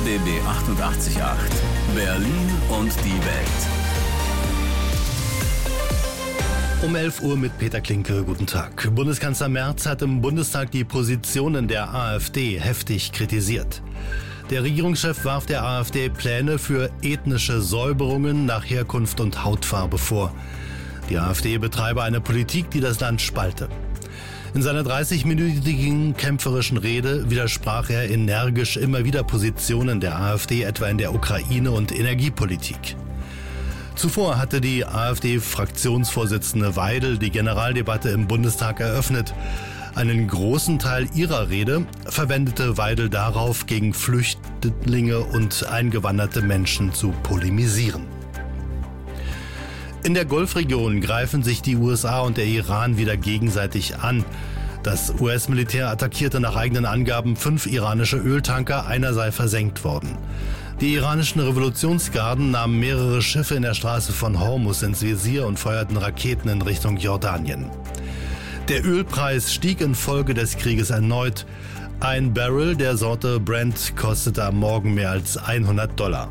RBB 88.8 Berlin und die Welt. Um 11 Uhr mit Peter Klinke. Guten Tag. Bundeskanzler Merz hat im Bundestag die Positionen der AfD heftig kritisiert. Der Regierungschef warf der AfD Pläne für ethnische Säuberungen nach Herkunft und Hautfarbe vor. Die AfD betreibe eine Politik, die das Land spalte. In seiner 30-minütigen kämpferischen Rede widersprach er energisch immer wieder Positionen der AfD, etwa in der Ukraine- und Energiepolitik. Zuvor hatte die AfD-Fraktionsvorsitzende Weidel die Generaldebatte im Bundestag eröffnet. Einen großen Teil ihrer Rede verwendete Weidel darauf, gegen Flüchtlinge und eingewanderte Menschen zu polemisieren. In der Golfregion greifen sich die USA und der Iran wieder gegenseitig an. Das US-Militär attackierte nach eigenen Angaben 5 iranische Öltanker, einer sei versenkt worden. Die iranischen Revolutionsgarden nahmen mehrere Schiffe in der Straße von Hormuz ins Visier und feuerten Raketen in Richtung Jordanien. Der Ölpreis stieg infolge des Krieges erneut. Ein Barrel der Sorte Brent kostete am Morgen mehr als $100.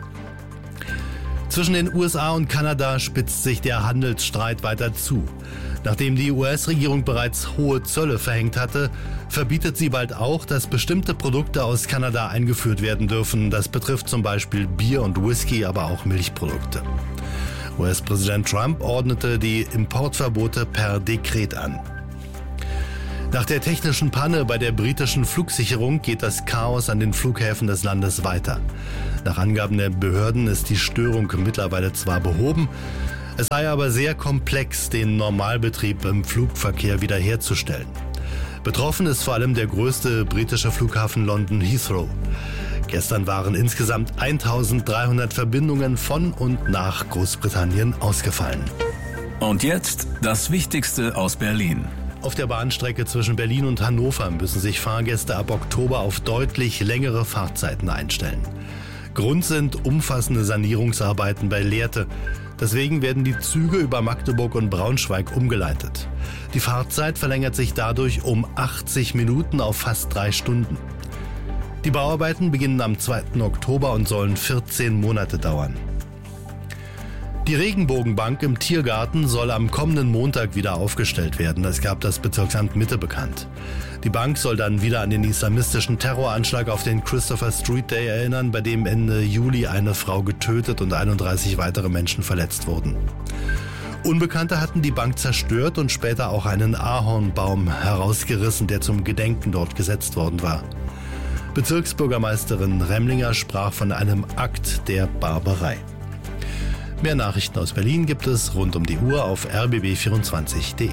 Zwischen den USA und Kanada spitzt sich der Handelsstreit weiter zu. Nachdem die US-Regierung bereits hohe Zölle verhängt hatte, verbietet sie bald auch, dass bestimmte Produkte aus Kanada eingeführt werden dürfen. Das betrifft zum Beispiel Bier und Whisky, aber auch Milchprodukte. US-Präsident Trump ordnete die Importverbote per Dekret an. Nach der technischen Panne bei der britischen Flugsicherung geht das Chaos an den Flughäfen des Landes weiter. Nach Angaben der Behörden ist die Störung mittlerweile zwar behoben, es sei aber sehr komplex, den Normalbetrieb im Flugverkehr wiederherzustellen. Betroffen ist vor allem der größte britische Flughafen London Heathrow. Gestern waren insgesamt 1300 Verbindungen von und nach Großbritannien ausgefallen. Und jetzt das Wichtigste aus Berlin. Auf der Bahnstrecke zwischen Berlin und Hannover müssen sich Fahrgäste ab Oktober auf deutlich längere Fahrtzeiten einstellen. Grund sind umfassende Sanierungsarbeiten bei Lehrte. Deswegen werden die Züge über Magdeburg und Braunschweig umgeleitet. Die Fahrzeit verlängert sich dadurch um 80 Minuten auf fast 3 Stunden. Die Bauarbeiten beginnen am 2. Oktober und sollen 14 Monate dauern. Die Regenbogenbank im Tiergarten soll am kommenden Montag wieder aufgestellt werden. Das gab das Bezirksamt Mitte bekannt. Die Bank soll dann wieder an den islamistischen Terroranschlag auf den Christopher Street Day erinnern, bei dem Ende Juli eine Frau getötet und 31 weitere Menschen verletzt wurden. Unbekannte hatten die Bank zerstört und später auch einen Ahornbaum herausgerissen, der zum Gedenken dort gesetzt worden war. Bezirksbürgermeisterin Remlinger sprach von einem Akt der Barbarei. Mehr Nachrichten aus Berlin gibt es rund um die Uhr auf rbb24.de.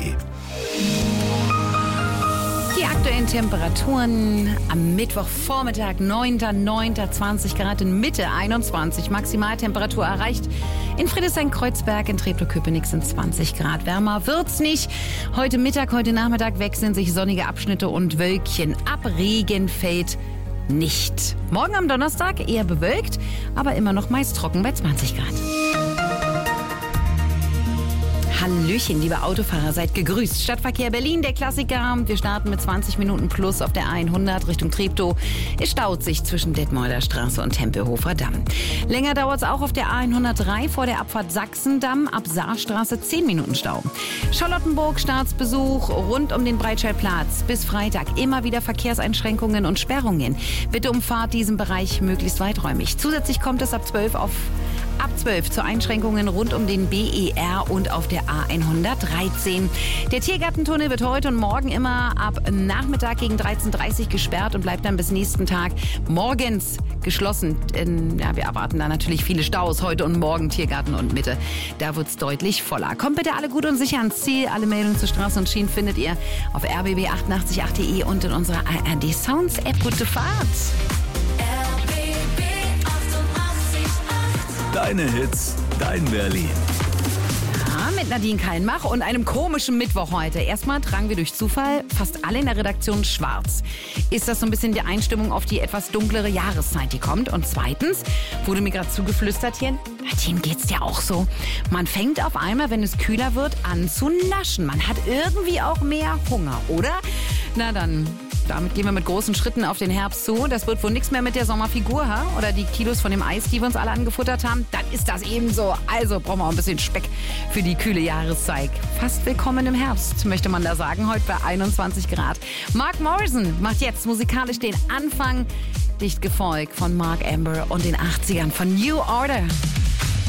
Die aktuellen Temperaturen am Mittwochvormittag, 9.9. 20 Grad, in Mitte 21. Maximaltemperatur erreicht in Friedrichshain-Kreuzberg, in Treptow-Köpenick sind 20 Grad. Wärmer wird's nicht. Heute Mittag, heute Nachmittag wechseln sich sonnige Abschnitte und Wölkchen ab. Regen fällt nicht. Morgen am Donnerstag eher bewölkt, aber immer noch meist trocken bei 20 Grad. Hallöchen, liebe Autofahrer, seid gegrüßt. Stadtverkehr Berlin, der Klassiker. Wir starten mit 20 Minuten plus auf der 100 Richtung Treptow. Es staut sich zwischen Detmolder Straße und Tempelhofer Damm. Länger dauert es auch auf der A103 vor der Abfahrt Sachsendamm ab Saarstraße 10 Minuten Stau. Charlottenburg, Staatsbesuch rund um den Breitscheidplatz. Bis Freitag immer wieder Verkehrseinschränkungen und Sperrungen. Bitte umfahrt diesen Bereich möglichst weiträumig. Zusätzlich kommt es ab 12 zu Einschränkungen rund um den BER und auf der A113. Der Tiergartentunnel wird heute und morgen immer ab Nachmittag gegen 13.30 Uhr gesperrt und bleibt dann bis nächsten Tag morgens geschlossen. Wir erwarten da natürlich viele Staus heute und morgen, Tiergarten und Mitte. Da wird es deutlich voller. Kommt bitte alle gut und sicher ans Ziel. Alle Meldungen zu Straße und Schienen findet ihr auf rbb888.de und in unserer ARD Sounds App. Gute Fahrt! Deine Hits, dein Berlin. Ja, mit Nadine Kallenbach und einem komischen Mittwoch heute. Erstmal tragen wir durch Zufall fast alle in der Redaktion schwarz. Ist das so ein bisschen die Einstimmung auf die etwas dunklere Jahreszeit, die kommt? Und zweitens wurde mir gerade zugeflüstert hier, Nadine, geht's dir auch so? Man fängt auf einmal, wenn es kühler wird, an zu naschen. Man hat irgendwie auch mehr Hunger, oder? Na dann Damit gehen wir mit großen Schritten auf den Herbst zu. Das wird wohl nichts mehr mit der Sommerfigur, oder die Kilos von dem Eis, die wir uns alle angefuttert haben. Dann ist das eben so. Also brauchen wir auch ein bisschen Speck für die kühle Jahreszeit. Fast willkommen im Herbst, möchte man da sagen. Heute bei 21 Grad. Mark Morrison macht jetzt musikalisch den Anfang. Dicht gefolgt von Mark Amber und den 80ern von New Order.